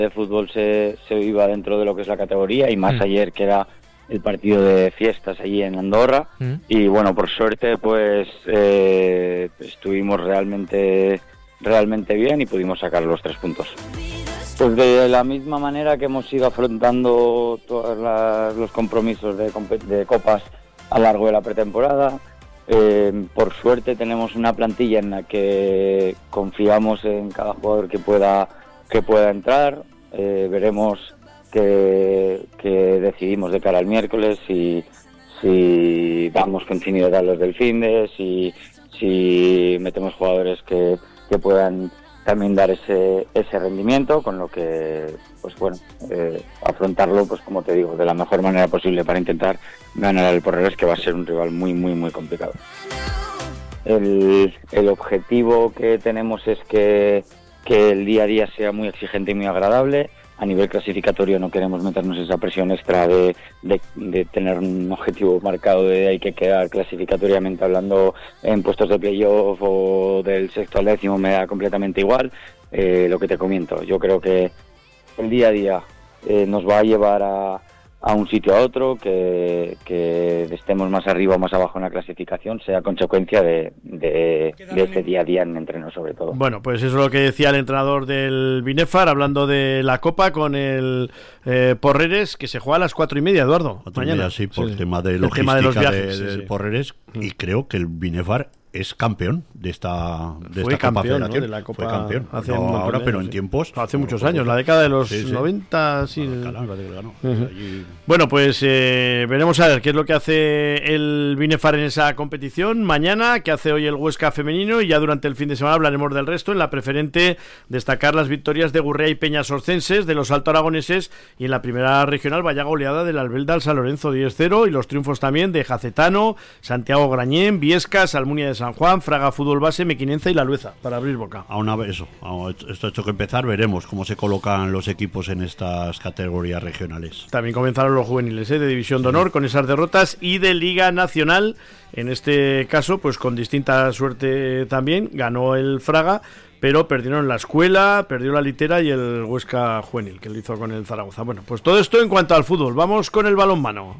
de fútbol se iba dentro de lo que es la categoría, y más ayer, que era el partido de fiestas allí en Andorra. Y bueno, por suerte pues estuvimos realmente bien y pudimos sacar los 3 puntos. Pues de la misma manera que hemos ido afrontando todos los compromisos de copas a lo largo de la pretemporada. Por suerte tenemos una plantilla en la que confiamos en cada jugador que pueda entrar. Veremos que decidimos de cara al miércoles, si damos continuidad a los del finde, si metemos jugadores que puedan también dar ese rendimiento, con lo que pues bueno, afrontarlo, pues como te digo, de la mejor manera posible para intentar ganar al Porreres, que va a ser un rival muy muy muy complicado. El objetivo que tenemos es que el día a día sea muy exigente y muy agradable. A nivel clasificatorio no queremos meternos esa presión extra de tener un objetivo marcado de hay que quedar clasificatoriamente hablando en puestos de playoff o del 6º al 10º, me da completamente igual. Lo que te comento, yo creo que el día a día nos va a llevar a un sitio a otro, que estemos más arriba o más abajo en la clasificación sea consecuencia de este día a día en entreno, sobre todo. Bueno, pues eso es lo que decía el entrenador del Binefar, hablando de la Copa con el Porreres, que se juega a las 4:30, Eduardo. Mañana, sí, por el tema de logística de los viajes, del Porreres, y creo que el Binefar es campeón de esta Copa Federación, ¿no? De la Copa. Fue campeón, hace no ahora, años, pero en tiempos. Hace muchos años, la década de los 90. Sí. Bueno, pues veremos a ver qué es lo que hace el Binefar en esa competición mañana, qué hace hoy el Huesca femenino, y ya durante el fin de semana hablaremos del resto. En la preferente, destacar las victorias de Gurrea y Peñas Orcenses, de los Alto Aragoneses, y en la primera regional vaya goleada del Albelda al San Lorenzo 10-0, y los triunfos también de Jacetano, Santiago Grañén, Viescas, Almunia de San Juan, Fraga Fútbol Base, Mequinenza y La Lueza, para abrir boca. Esto ha hecho que empezar, veremos cómo se colocan los equipos en estas categorías regionales. También comenzaron los juveniles de División de Honor con esas derrotas, y de Liga Nacional, en este caso pues con distinta suerte también. Ganó el Fraga, pero perdieron la Escuela, perdió la Litera y el Huesca Juvenil, que lo hizo con el Zaragoza. Bueno, pues todo esto en cuanto al fútbol. Vamos con el balonmano.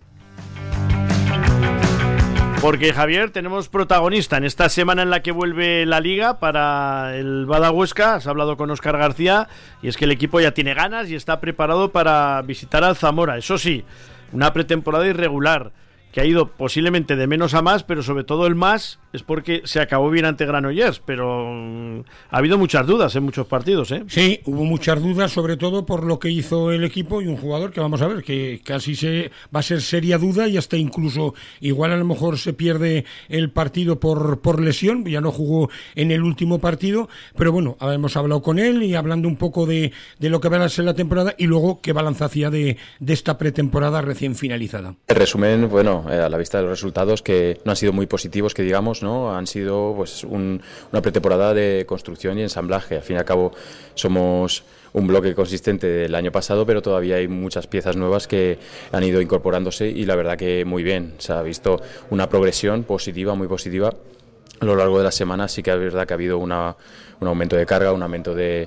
Porque, Javier, tenemos protagonista en esta semana en la que vuelve la Liga para el Bada Huesca. Has hablado con Óscar García, y es que el equipo ya tiene ganas y está preparado para visitar al Zamora. Eso sí, una pretemporada irregular, que ha ido posiblemente de menos a más, pero sobre todo el más es porque se acabó bien ante Granollers, pero ha habido muchas dudas en muchos partidos, ¿eh? Sí, hubo muchas dudas, sobre todo por lo que hizo el equipo y un jugador que vamos a ver, que casi va a ser seria duda, y hasta incluso igual a lo mejor se pierde el partido por lesión, ya no jugó en el último partido, pero bueno, hemos hablado con él y hablando un poco de lo que va a ser la temporada y luego qué balance hacía de esta pretemporada recién finalizada. En resumen, bueno, a la vista de los resultados, que no han sido muy positivos, que digamos, ¿no? Han sido pues una pretemporada de construcción y ensamblaje. Al fin y al cabo somos un bloque consistente del año pasado, pero todavía hay muchas piezas nuevas que han ido incorporándose, y la verdad que muy bien. Se ha visto una progresión positiva, muy positiva. A lo largo de la semana sí que es verdad que ha habido un aumento de carga, un aumento de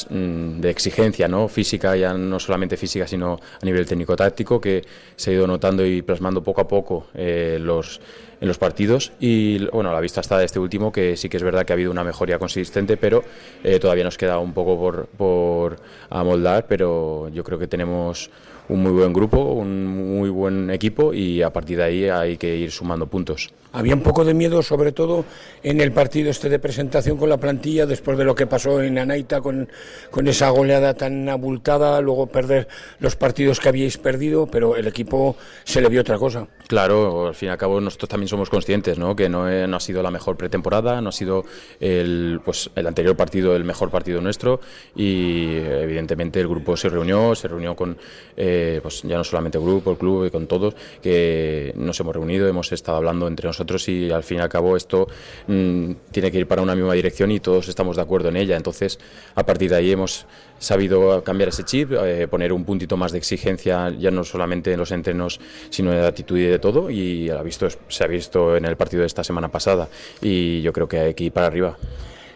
exigencia, ¿no? Física, ya no solamente física, sino a nivel técnico-táctico, que se ha ido notando y plasmando poco a poco en los partidos. Y bueno, a la vista está de este último, que sí que es verdad que ha habido una mejoría consistente, pero todavía nos queda un poco por amoldar, pero yo creo que tenemos un muy buen grupo, un muy buen equipo, y a partir de ahí hay que ir sumando puntos. Había un poco de miedo, sobre todo en el partido de presentación con la plantilla, después de lo que pasó en Anaita con esa goleada tan abultada, luego perder los partidos que habíais perdido, pero el equipo se le vio otra cosa. Claro, al fin y al cabo nosotros también somos conscientes, ¿no? Que no ha sido la mejor pretemporada, no ha sido el anterior partido el mejor partido nuestro, y evidentemente el grupo se reunió con ya no solamente el grupo, el club, y con todos, que nos hemos reunido, hemos estado hablando entre nosotros, y al fin y al cabo esto tiene que ir para una misma dirección y todos estamos de acuerdo en ella. Entonces, a partir de ahí hemos sabido cambiar ese chip, poner un puntito más de exigencia, ya no solamente en los entrenos, sino en la actitud y de todo, y se ha visto en el partido de esta semana pasada, y yo creo que hay que ir para arriba.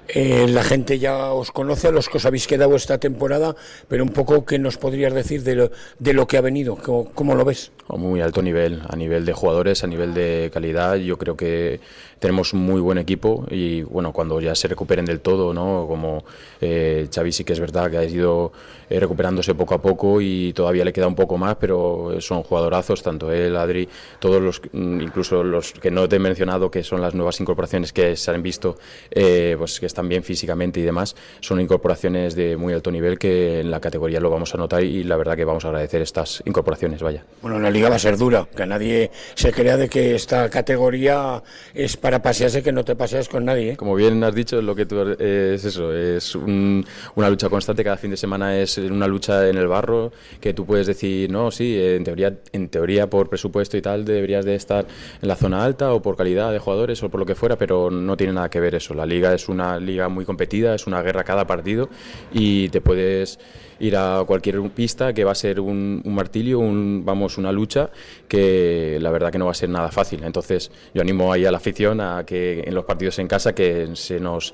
La gente ya os conoce, a los que os habéis quedado esta temporada, pero un poco, ¿qué nos podrías decir de lo que ha venido? ¿Cómo lo ves? Muy alto nivel, a nivel de jugadores, a nivel de calidad. Yo creo que tenemos un muy buen equipo y bueno, cuando ya se recuperen del todo, ¿no? Como Xavi sí que es verdad que ha ido recuperándose poco a poco y todavía le queda un poco más, pero son jugadorazos, tanto él, Adri, todos los, incluso los que no te he mencionado, que son las nuevas incorporaciones que se han visto, pues que están bien físicamente y demás, son incorporaciones de muy alto nivel que en la categoría lo vamos a notar y la verdad que vamos a agradecer estas incorporaciones, vaya. Bueno, la liga va a ser dura, que nadie se crea de que esta categoría es para pasearse, que no te paseas con nadie, ¿eh? Como bien has dicho, lo que tú es eso, es una lucha constante, cada fin de semana es una lucha en el barro, que tú puedes decir, no, sí, en teoría por presupuesto y tal deberías de estar en la zona alta o por calidad de jugadores o por lo que fuera, pero no tiene nada que ver eso. La liga es una liga muy competida, es una guerra cada partido y te puedes ir a cualquier pista que va a ser un martirio, una lucha que la verdad que no va a ser nada fácil. Entonces yo animo ahí a la afición a que en los partidos en casa que se nos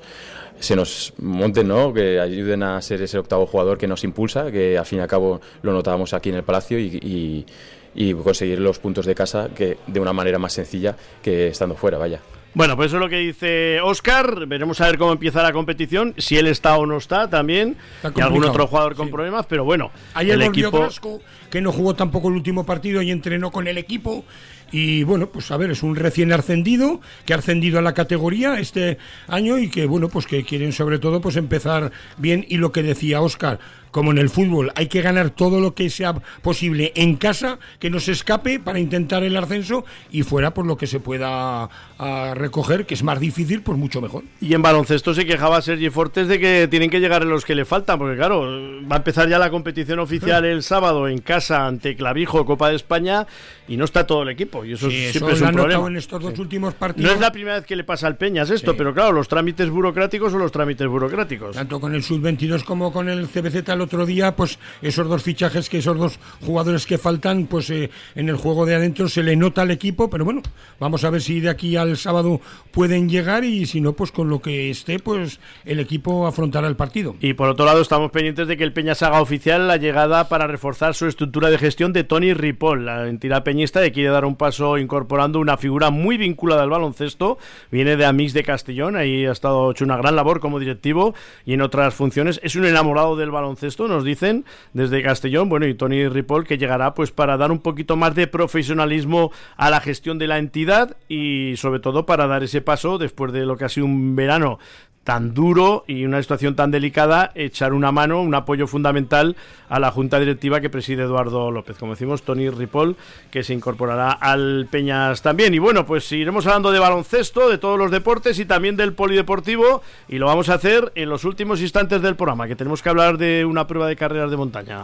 monten, ¿no? Que ayuden a ser ese octavo jugador que nos impulsa, que al fin y al cabo lo notábamos aquí en el Palacio y conseguir los puntos de casa que de una manera más sencilla que estando fuera, vaya. Bueno, pues eso es lo que dice Óscar. Veremos a ver cómo empieza la competición, si él está o no está también, y algún otro jugador con problemas, pero bueno, ayer el equipo Drasco, que no jugó tampoco el último partido y entrenó con el equipo. Y bueno, pues a ver, es un recién ascendido, que ha ascendido a la categoría este año y que bueno, pues que quieren sobre todo pues empezar bien. Y lo que decía Óscar, como en el fútbol, hay que ganar todo lo que sea posible en casa, que no se escape para intentar el ascenso, y fuera por lo que se pueda recoger, que es más difícil, pues mucho mejor. Y en baloncesto se quejaba Sergi Fortes de que tienen que llegar los que le faltan, porque claro, va a empezar ya la competición oficial el sábado en casa ante Clavijo, Copa de España, y no está todo el equipo, y eso siempre es un problema. En estos dos últimos partidos. No es la primera vez que le pasa al Peñas esto, pero claro, los trámites burocráticos son los trámites burocráticos. Tanto con el Sub-22 como con el CBZ el otro día, pues esos dos fichajes, esos dos jugadores que faltan, pues en el juego de adentro se le nota al equipo, pero bueno, vamos a ver si de aquí al sábado pueden llegar, y si no, pues con lo que esté, pues el equipo afrontará el partido. Y por otro lado, estamos pendientes de que el Peñas haga oficial la llegada para reforzar su estructura de gestión de Toni Ripoll, la entidad peñista que quiere dar un paso incorporando una figura muy vinculada al baloncesto. Viene de Amix de Castellón, ahí ha hecho una gran labor como directivo y en otras funciones. Es un enamorado del baloncesto, nos dicen desde Castellón. Bueno, y Toni Ripoll, que llegará pues para dar un poquito más de profesionalismo a la gestión de la entidad y sobre todo para dar ese paso después de lo que ha sido un verano tan duro y una situación tan delicada, echar una mano, un apoyo fundamental a la junta directiva que preside Eduardo López. Como decimos, Toni Ripoll, que se incorporará al Peñas también. Y bueno, pues iremos hablando de baloncesto, de todos los deportes y también del polideportivo, y lo vamos a hacer en los últimos instantes del programa, que tenemos que hablar de una prueba de carreras de montaña.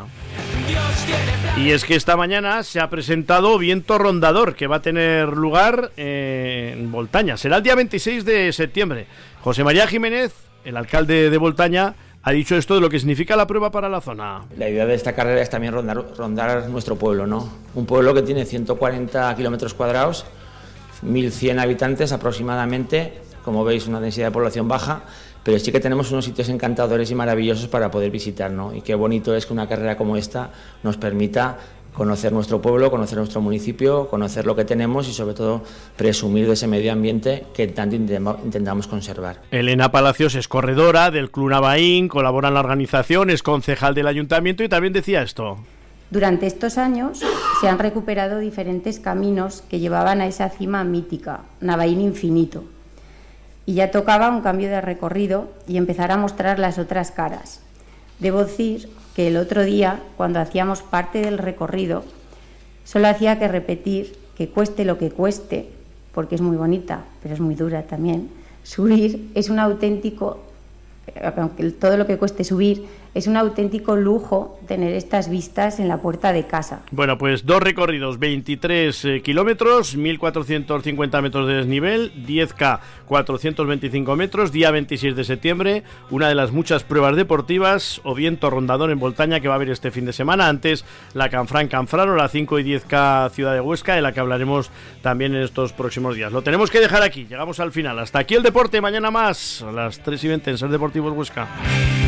Y es que esta mañana se ha presentado Viento Rondador, que va a tener lugar en Voltaña. Será el día 26 de septiembre. José María Jiménez, el alcalde de Voltaña, ha dicho esto de lo que significa la prueba para la zona. La idea de esta carrera es también rondar nuestro pueblo, ¿no? Un pueblo que tiene 140 kilómetros cuadrados, 1.100 habitantes aproximadamente, como veis, una densidad de población baja, pero sí que tenemos unos sitios encantadores y maravillosos para poder visitar, ¿no? Y qué bonito es que una carrera como esta nos permita conocer nuestro pueblo, conocer nuestro municipio, conocer lo que tenemos y sobre todo presumir de ese medio ambiente que tanto intentamos conservar. Elena Palacios es corredora del Club Navaín, colabora en la organización, es concejal del ayuntamiento y también decía esto. Durante estos años se han recuperado diferentes caminos que llevaban a esa cima mítica, Navaín Infinito, y ya tocaba un cambio de recorrido y empezar a mostrar las otras caras. Debo decir que el otro día, cuando hacíamos parte del recorrido, solo hacía que repetir que cueste lo que cueste, porque es muy bonita, pero es muy dura también. Subir es un auténtico, aunque todo lo que cueste subir Es un auténtico lujo tener estas vistas en la puerta de casa. Bueno, pues 2 recorridos, 23 kilómetros, 1.450 metros de desnivel, 10K, 425 metros, día 26 de septiembre, una de las muchas pruebas deportivas, Oviento Rondador en Voltaña, que va a haber este fin de semana. Antes la Canfrán-Canfraro, la 5 y 10K Ciudad de Huesca, de la que hablaremos también en estos próximos días. Lo tenemos que dejar aquí, llegamos al final. Hasta aquí el deporte, mañana más, a las 3:20 en Ser Deportivos Huesca.